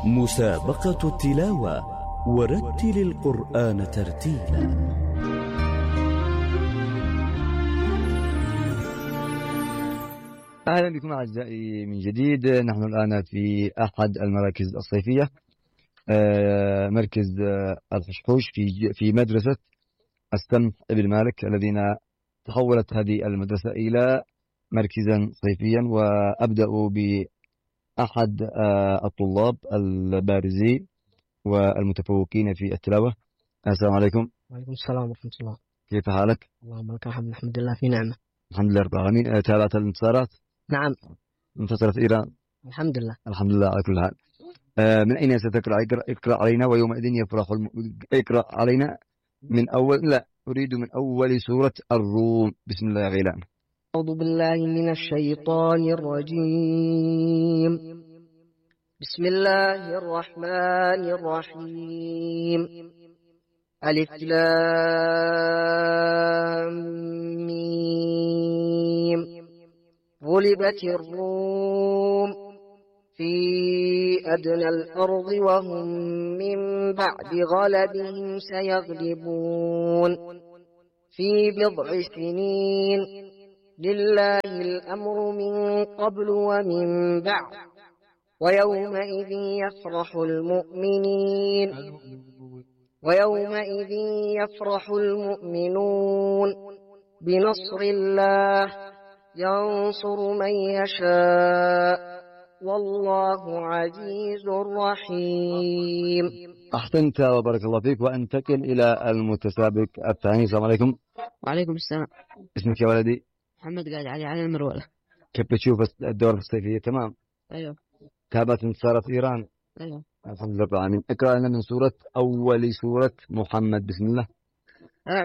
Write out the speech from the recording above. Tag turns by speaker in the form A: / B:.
A: مسابقة التلاوة ورتل القرآن ترتيلا.
B: أهلا بكم أعزائي من جديد. نحن الآن في أحد المراكز الصيفية، مركز الحشحوش في مدرسة السمح بن مالك، الذين تحولت هذه المدرسة إلى مركزا صيفيا. وأبدأ بأحد الطلاب البارزين والمتفوقين في التلاوة. السلام عليكم.
C: وعليكم السلام ورحمة الله.
B: كيف حالك؟
C: اللهم لك الحمد، الحمد لله في نعمة.
B: الحمد لله رب العالمين. تابعت الانتصارات؟
C: نعم.
B: انتصرت إيران
C: الحمد لله.
B: الحمد لله على كل حال. من أين ستقرأ؟ اقرأ علينا ويومئذ يفرح اقرأ علينا من أول، لا أريد من أول سورة الروم. بسم الله يا غيلان.
C: أعوذ بالله من الشيطان الرجيم. بسم الله الرحمن الرحيم. ألف لام ميم. غلبت الروم في أدنى الأرض وهم من بعد غلبهم سيغلبون في بضع سنين. لله الأمر من قبل ومن بعد ويومئذ يفرح المؤمنون بنصر الله ينصر من يشاء والله عزيز رحيم.
B: أحسنت وبارك الله فيك. وأنتقل إلى المتسابق الثاني. السلام عليكم.
D: وعليكم السلام.
B: اسمك يا ولدي؟
D: محمد قاعد علي المرولة.
B: كيف بتشوف الدورة الصيفية؟ تمام.
D: أيوه.
B: تابعت انتصارات إيران؟
D: أيوه.
B: الحمد لله رب العالمين. اقرأ لنا من أول سورة محمد. بسم الله.